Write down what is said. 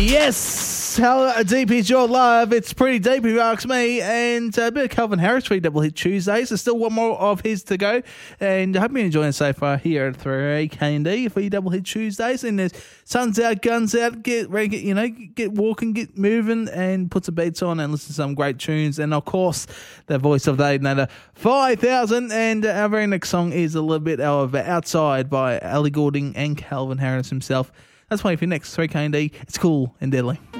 Yes, how deep is your love? It's pretty deep, if you ask me. And a bit of Calvin Harris for your Double Hit Tuesdays. There's still one more of his to go. And I hope you're enjoying it so far here at 3KND for your Double Hit Tuesdays. And there's sun's out, guns out. Get ready, get walking, get moving, and put some beats on and listen to some great tunes. And of course, the voice of the Aiden 5000. And our very next song is a little bit of Outside by Ellie Goulding and Calvin Harris himself. That's why if you're next 3KND, it's cool and deadly.